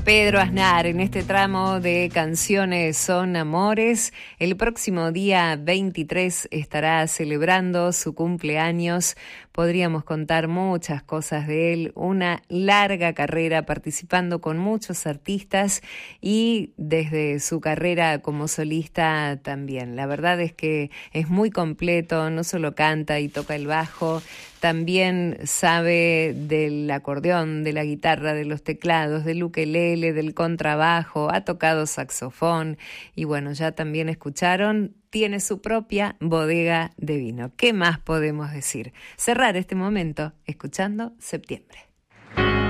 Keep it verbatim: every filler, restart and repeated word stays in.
Pedro Aznar en este tramo de Canciones son Amores. El próximo día veintitrés estará celebrando su cumpleaños. Podríamos contar muchas cosas de él, una larga carrera participando con muchos artistas y desde su carrera como solista también. La verdad es que es muy completo, no solo canta y toca el bajo, también sabe del acordeón, de la guitarra, de los teclados, del ukelele, del contrabajo, ha tocado saxofón y bueno, ya también escucharon, tiene su propia bodega de vino. ¿Qué más podemos decir? Cerrar este momento escuchando Septiembre.